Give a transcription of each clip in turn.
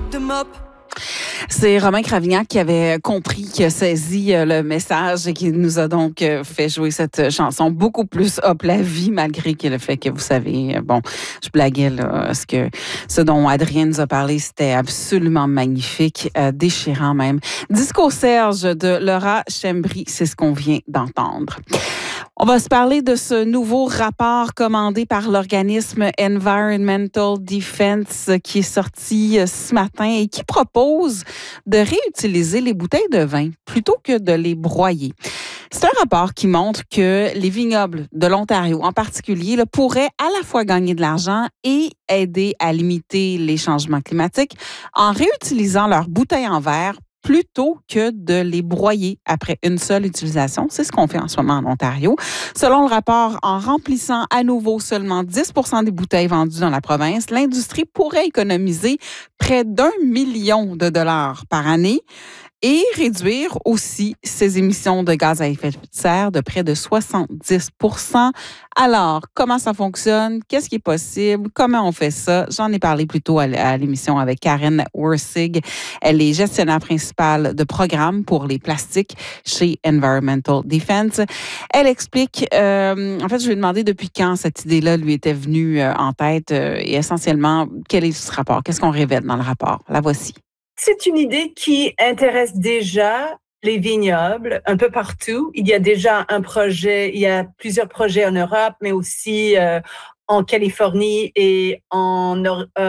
de mop. C'est Romain Cravignac qui avait compris, qui a saisi le message et qui nous a donc fait jouer cette chanson beaucoup plus hop la vie, malgré que le fait que, vous savez, bon, je blaguais, là, ce dont Adrien nous a parlé, c'était absolument magnifique, déchirant même. Disco Serge de Laura Chembry, c'est ce qu'on vient d'entendre. On va se parler de ce nouveau rapport commandé par l'organisme Environmental Defense qui est sorti ce matin et qui propose de réutiliser les bouteilles de vin plutôt que de les broyer. C'est un rapport qui montre que les vignobles de l'Ontario, en particulier, là, pourraient à la fois gagner de l'argent et aider à limiter les changements climatiques en réutilisant leurs bouteilles en verre plutôt que de les broyer après une seule utilisation. C'est ce qu'on fait en ce moment en Ontario. Selon le rapport, en remplissant à nouveau seulement 10 % des bouteilles vendues dans la province, l'industrie pourrait économiser près d'1 million de dollars par année et réduire aussi ses émissions de gaz à effet de serre de près de 70 %. Alors, comment ça fonctionne? Qu'est-ce qui est possible? Comment on fait ça? J'en ai parlé plus tôt à l'émission avec Karen Wursig. Elle est gestionnaire principale de programme pour les plastiques chez Environmental Defense. Elle explique, en fait, je lui ai demandé depuis quand cette idée-là lui était venue en tête et essentiellement, quel est ce rapport? Qu'est-ce qu'on révèle dans le rapport? La voici. C'est une idée qui intéresse déjà les vignobles un peu partout. Il y a déjà il y a plusieurs projets en Europe, mais aussi en Californie et en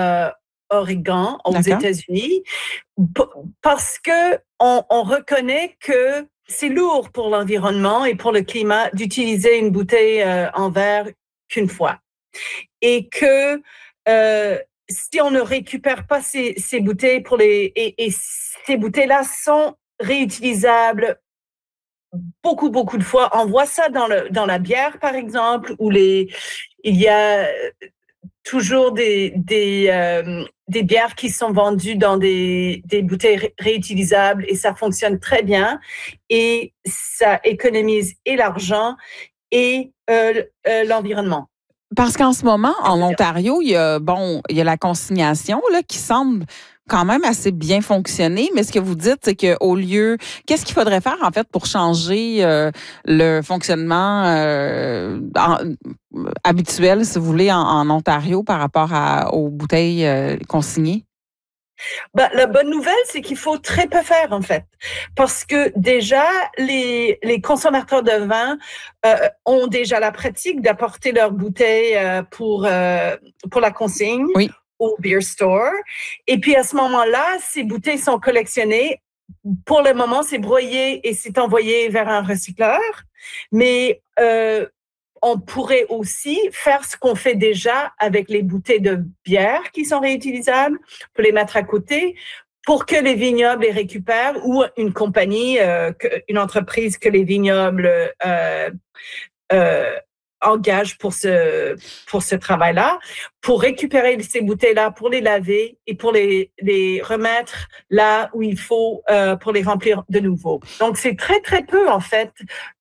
Oregon, aux États-Unis, parce que on reconnaît que c'est lourd pour l'environnement et pour le climat d'utiliser une bouteille en verre qu'une fois, et que si on ne récupère pas ces bouteilles et ces bouteilles-là sont réutilisables beaucoup de fois. On voit ça dans la bière, par exemple, où il y a toujours des bières qui sont vendues dans des bouteilles réutilisables et ça fonctionne très bien et ça économise et l'argent et l'environnement. Parce qu'en ce moment, en Ontario, il y a la consignation là, qui semble quand même assez bien fonctionner. Mais ce que vous dites, c'est qu'au lieu, qu'est-ce qu'il faudrait faire en fait pour changer le fonctionnement habituel, si vous voulez, en Ontario par rapport aux bouteilles consignées? La bonne nouvelle, c'est qu'il faut très peu faire, en fait. Parce que déjà, les consommateurs de vin ont déjà la pratique d'apporter leurs bouteilles pour la consigne au beer store. Et puis, à ce moment-là, ces bouteilles sont collectionnées. Pour le moment, c'est broyé et c'est envoyé vers un recycleur. Mais on pourrait aussi faire ce qu'on fait déjà avec les bouteilles de bière qui sont réutilisables, pour les mettre à côté, pour que les vignobles les récupèrent ou une compagnie, une entreprise que les vignobles engagent pour ce travail-là, pour récupérer ces bouteilles-là, pour les laver et pour les remettre là où il faut pour les remplir de nouveau. Donc, c'est très, très peu, en fait,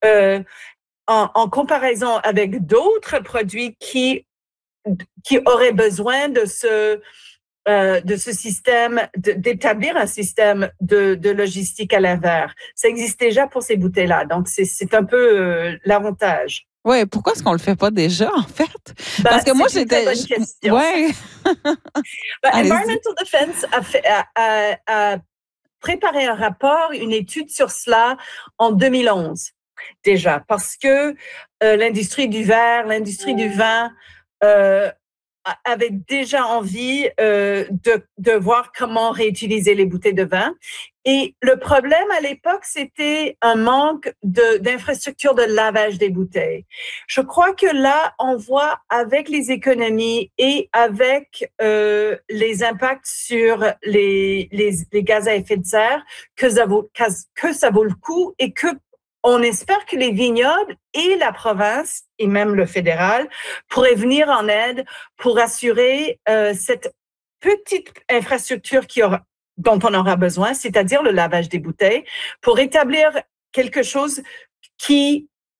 en comparaison avec d'autres produits qui auraient besoin de ce système, d'établir un système de logistique à l'inverse. Ça existe déjà pour ces bouteilles-là. Donc, c'est un peu l'avantage. Oui, pourquoi est-ce qu'on le fait pas déjà, en fait? Parce que moi, j'étais... C'est une très bonne question. Ouais. Environmental Defense a préparé un rapport, une étude sur cela en 2011. Déjà, parce que l'industrie du verre, l'industrie du vin avait déjà envie de voir comment réutiliser les bouteilles de vin. Et le problème à l'époque, c'était un manque d'infrastructures de lavage des bouteilles. Je crois que là, on voit avec les économies et avec les impacts sur les gaz à effet de serre que ça vaut le coup et que on espère que les vignobles et la province et même le fédéral pourraient venir en aide pour assurer cette petite infrastructure dont on aura besoin, c'est-à-dire le lavage des bouteilles, pour établir quelque chose qui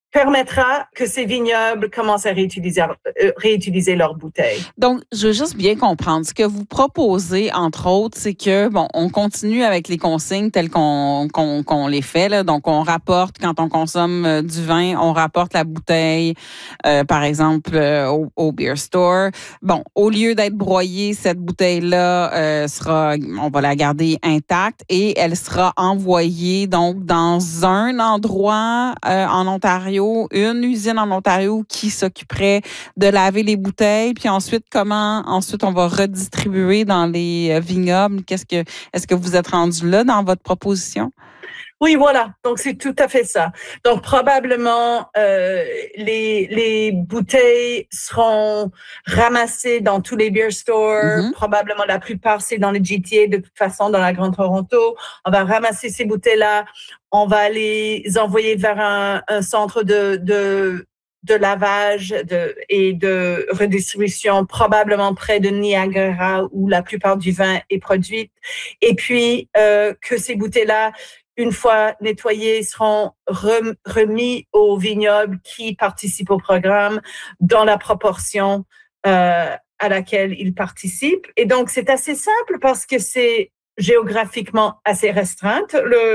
permettra que ces vignobles commencent à réutiliser leurs bouteilles. Donc, je veux juste bien comprendre. Ce que vous proposez, entre autres, c'est que, bon, on continue avec les consignes telles qu'on les fait, là. Donc, on rapporte, quand on consomme du vin, on rapporte la bouteille, par exemple, au beer store. Bon, au lieu d'être broyée, cette bouteille-là on va la garder intacte et elle sera envoyée, donc, dans un endroit en Ontario, une usine en Ontario qui s'occuperait de laver les bouteilles, puis ensuite on va redistribuer dans les vignobles. Est-ce que vous êtes rendu là dans votre proposition? Oui, voilà. Donc, c'est tout à fait ça. Donc, probablement, les bouteilles seront ramassées dans tous les beer stores. Mm-hmm. Probablement, la plupart, c'est dans le GTA, de toute façon, dans la Grande Toronto. On va ramasser ces bouteilles-là. On va les envoyer vers un centre de lavage et de redistribution, probablement près de Niagara, où la plupart du vin est produit. Et puis, que ces bouteilles-là, une fois nettoyés, seront remis aux vignobles qui participent au programme dans la proportion à laquelle ils participent. Et donc, c'est assez simple parce que c'est géographiquement assez restreinte,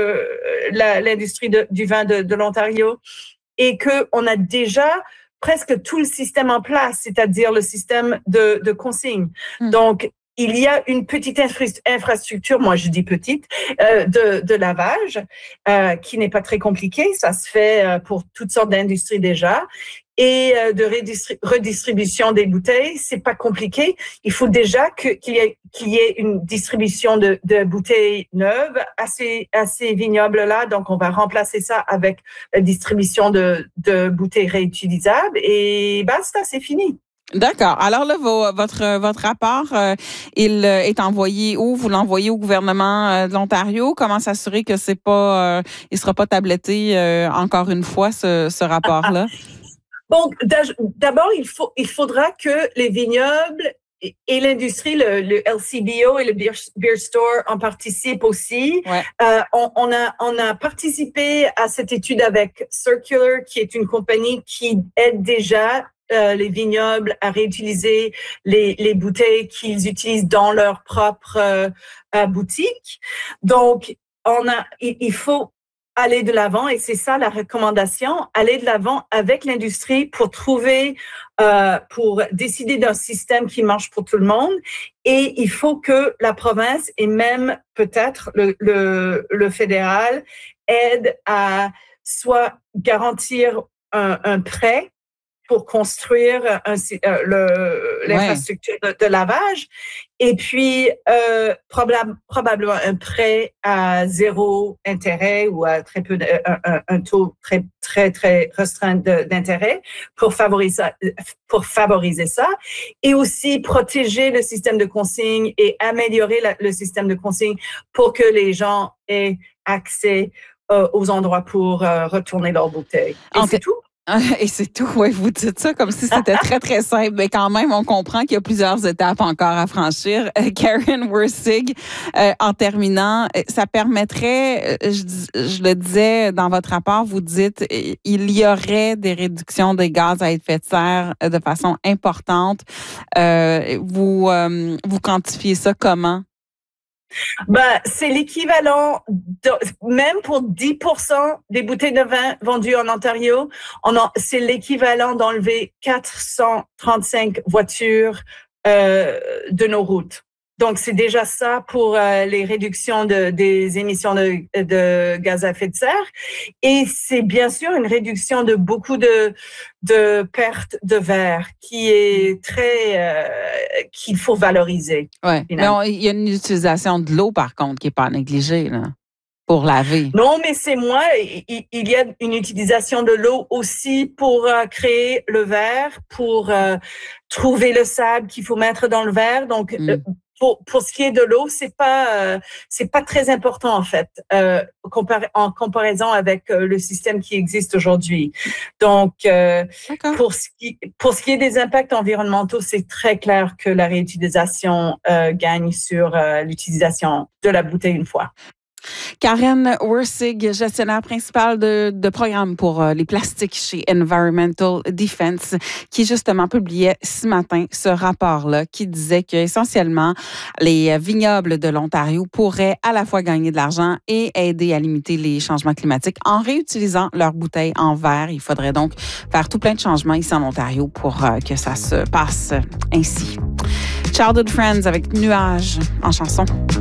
l'industrie du vin de l'Ontario, et qu'on a déjà presque tout le système en place, c'est-à-dire le système de consigne. Donc, il y a une petite infrastructure, moi je dis petite, de lavage qui n'est pas très compliquée. Ça se fait pour toutes sortes d'industries déjà. Et de redistribution des bouteilles, c'est pas compliqué. Il faut déjà qu'il y ait une distribution de bouteilles neuves à ces vignobles-là. Donc, on va remplacer ça avec la distribution de bouteilles réutilisables et basta, c'est fini. D'accord. Alors là, votre rapport, il est envoyé où? Vous l'envoyez au gouvernement de l'Ontario? Comment s'assurer que c'est pas, il sera pas tabletté encore une fois ce rapport-là? Bon, d'abord, il faudra que les vignobles et l'industrie, le LCBO et le Beer Store en participent aussi. Ouais. On a participé à cette étude avec Circular, qui est une compagnie qui aide déjà les vignobles à réutiliser les bouteilles qu'ils utilisent dans leur propre boutique. Donc, il faut aller de l'avant, et c'est ça la recommandation, aller de l'avant avec l'industrie pour décider d'un système qui marche pour tout le monde. Et il faut que la province et même peut-être le fédéral aide à soit garantir un prêt pour construire l'infrastructure de lavage, et puis probablement un prêt à zéro intérêt ou à très peu un taux très très très restreint d'intérêt pour favoriser ça, et aussi protéger le système de consigne et améliorer le système de consigne pour que les gens aient accès aux endroits pour retourner leurs bouteilles. Et c'est tout. Et c'est tout, oui, vous dites ça comme si c'était très, très simple, mais quand même, on comprend qu'il y a plusieurs étapes encore à franchir. Karen Wersig, en terminant, ça permettrait, je le disais dans votre rapport, vous dites, il y aurait des réductions des gaz à effet de serre de façon importante. Vous quantifiez ça comment? C'est l'équivalent, même pour 10% des bouteilles de vin vendues en Ontario, c'est l'équivalent d'enlever 435 voitures de nos routes. Donc, c'est déjà ça pour les réductions des émissions de gaz à effet de serre. Et c'est bien sûr une réduction de beaucoup de pertes de verre qui est qu'il faut valoriser. Ouais. Mais il y a une utilisation de l'eau, par contre, qui n'est pas négligée, là, pour laver. Non, mais c'est moins. Il y a une utilisation de l'eau aussi pour créer le verre, pour trouver le sable qu'il faut mettre dans le verre. Donc, pour ce qui est de l'eau, c'est pas très important en fait en comparaison avec le système qui existe aujourd'hui. Donc pour ce qui est des impacts environnementaux, c'est très clair que la réutilisation gagne sur l'utilisation de la bouteille une fois. Karen Wersig, gestionnaire principale de programme pour les plastiques chez Environmental Defense, qui justement publiait ce matin ce rapport-là qui disait qu'essentiellement, les vignobles de l'Ontario pourraient à la fois gagner de l'argent et aider à limiter les changements climatiques en réutilisant leurs bouteilles en verre. Il faudrait donc faire tout plein de changements ici en Ontario pour que ça se passe ainsi. Childhood Friends avec Nuages en chanson.